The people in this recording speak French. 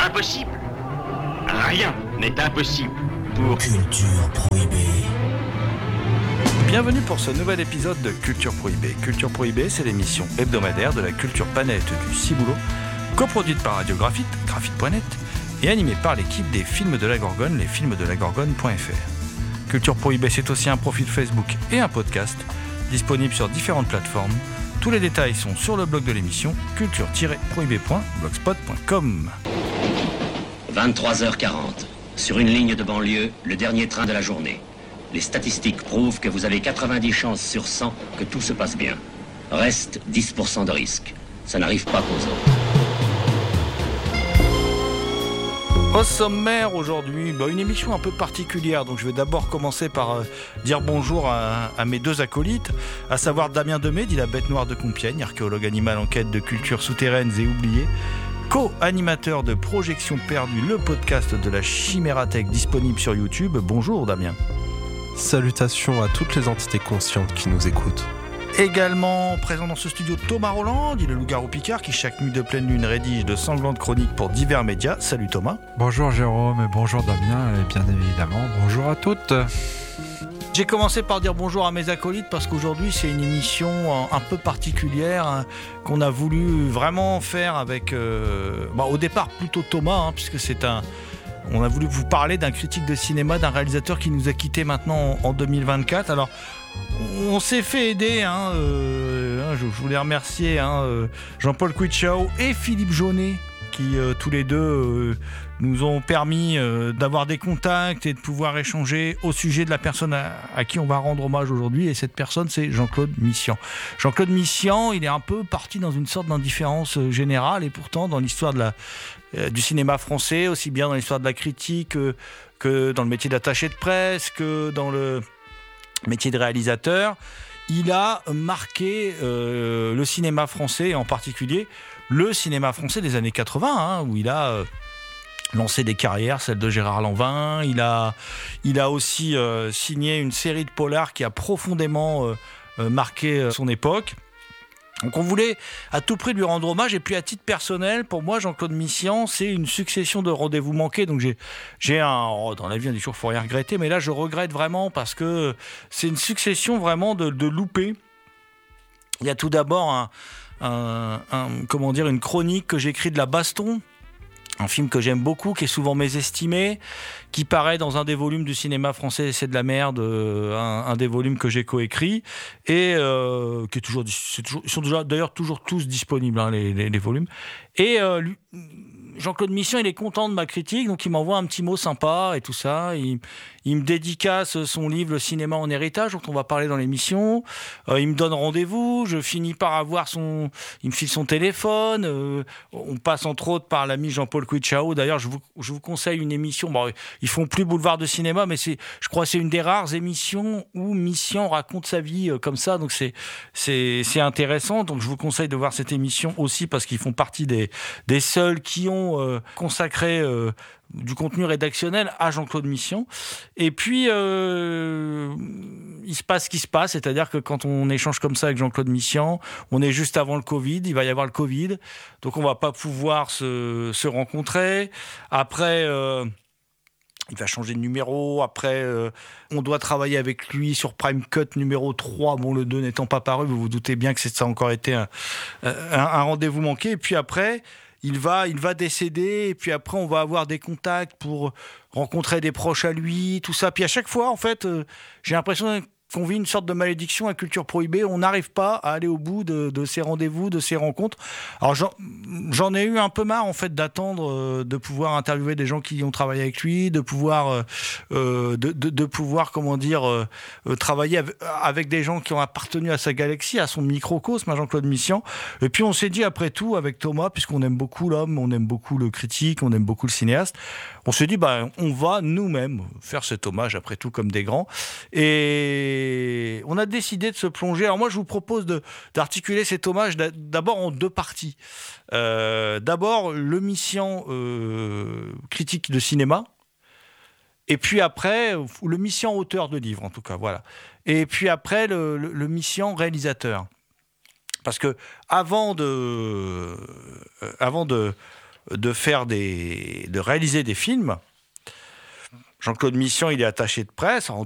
Impossible. Rien n'est impossible pour Culture Prohibée. Bienvenue pour ce nouvel épisode de Culture Prohibée. Culture Prohibée, c'est l'émission hebdomadaire de la culture panette du Ciboulot, coproduite par Radio Graphite, graphite.net, et animée par l'équipe des Films de la Gorgone, lesfilmsdelagorgone.fr. Culture Prohibée, c'est aussi un profil Facebook et un podcast, disponible sur différentes plateformes. Tous les détails sont sur le blog de l'émission, culture-prohibée.blogspot.com. 23h40. Sur une ligne de banlieue, le dernier train de la journée. Les statistiques prouvent que vous avez 90 chances sur 100 que tout se passe bien. Reste 10% de risque. Ça n'arrive pas qu'aux autres. Au sommaire aujourd'hui, une émission un peu particulière, donc je vais d'abord commencer par dire bonjour à mes deux acolytes, à savoir Damien Demey, dit la bête noire de Compiègne, archéologue animal en quête de cultures souterraines et oubliées, co-animateur de Projection Perdue, le podcast de la Chimérathèque disponible sur YouTube. Bonjour Damien. Salutations à toutes les entités conscientes qui nous écoutent. Également présent dans ce studio Thomas Roland, dit le loup-garou Picard, qui chaque nuit de pleine lune rédige de sanglantes chroniques pour divers médias. Salut Thomas. Bonjour Jérôme et bonjour Damien et bien évidemment bonjour à toutes. J'ai commencé par dire bonjour à mes acolytes parce qu'aujourd'hui c'est une émission un peu particulière qu'on a voulu vraiment faire avec, au départ plutôt Thomas, puisque on a voulu vous parler d'un critique de cinéma, d'un réalisateur qui nous a quittés maintenant en 2024. Alors on s'est fait aider, je voulais remercier Jean-Paul Quichao et Philippe Jaunet qui tous les deux nous ont permis d'avoir des contacts et de pouvoir échanger au sujet de la personne à qui on va rendre hommage aujourd'hui. Et cette personne, c'est Jean-Claude Missian. Jean-Claude Missian, il est un peu parti dans une sorte d'indifférence générale, et pourtant dans l'histoire du cinéma français, aussi bien dans l'histoire de la critique que dans le métier d'attaché de presse, que dans le métier de réalisateur, il a marqué le cinéma français, et en particulier le cinéma français des années 80, où il a lancé des carrières, celle de Gérard Lanvin. Il a aussi signé une série de polars qui a profondément marqué son époque. Donc on voulait à tout prix lui rendre hommage, et puis à titre personnel, pour moi Jean-Claude Missian, c'est une succession de rendez-vous manqués. Donc dans la vie on dit toujours faut rien regretter, mais là je regrette vraiment parce que c'est une succession vraiment de loupés. Il y a tout d'abord une chronique que j'écris de La Baston, un film que j'aime beaucoup, qui est souvent mésestimé, qui paraît dans un des volumes du cinéma français, c'est de la merde, un des volumes que j'ai coécrit, et qui est toujours, ils sont déjà d'ailleurs toujours tous disponibles, les volumes. Et Jean-Claude Missian, il est content de ma critique, donc il m'envoie un petit mot sympa et tout ça. Il me dédicace son livre Le cinéma en héritage, dont on va parler dans l'émission. Il me donne rendez-vous. Je finis par avoir il me file son téléphone. On passe entre autres par l'ami Jean-Paul Quichao. D'ailleurs, je vous conseille une émission. Bon, ils font plus Boulevard de cinéma, mais je crois que c'est une des rares émissions où Missian raconte sa vie comme ça. Donc c'est intéressant. Donc je vous conseille de voir cette émission aussi parce qu'ils font partie des seuls qui ont consacré du contenu rédactionnel à Jean-Claude Missian. Et puis, il se passe ce qui se passe, c'est-à-dire que quand on échange comme ça avec Jean-Claude Missian, on est juste avant le Covid, il va y avoir le Covid, donc on va pas pouvoir se rencontrer. Après, il va changer de numéro. Après, on doit travailler avec lui sur Prime Cut numéro 3. Bon, le 2 n'étant pas paru, vous vous doutez bien que ça a encore été un rendez-vous manqué. Et puis après, il va décéder, et puis après on va avoir des contacts pour rencontrer des proches à lui, tout ça. Puis à chaque fois, en fait, j'ai l'impression qu'on vit une sorte de malédiction à Culture Prohibée. On n'arrive pas à aller au bout de ces rendez-vous, de ces rencontres. Alors j'en ai eu un peu marre en fait d'attendre de pouvoir interviewer des gens qui ont travaillé avec lui, de pouvoir travailler avec des gens qui ont appartenu à sa galaxie, à son microcosme, à Jean-Claude Missian. Et puis on s'est dit après tout avec Thomas, puisqu'on aime beaucoup l'homme, on aime beaucoup le critique, on aime beaucoup le cinéaste, on s'est dit on va nous-mêmes faire cet hommage après tout comme des grands. Et on a décidé de se plonger. Alors moi, je vous propose d'articuler cet hommage d'abord en deux parties. D'abord, le Missian critique de cinéma, et puis après, le Missian auteur de livres, en tout cas, voilà. Et puis après, le Missian réalisateur. Parce que avant de de réaliser des films. Jean-Claude Mission, il est attaché de presse. En